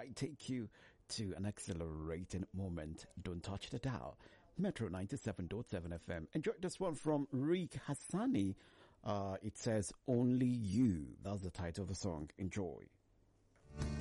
might take you to an exhilarating moment. Don't touch the dial. Metro 97.7 FM. Enjoy this one from Rick Hassani. It says, Only You. That's the title of the song. Enjoy.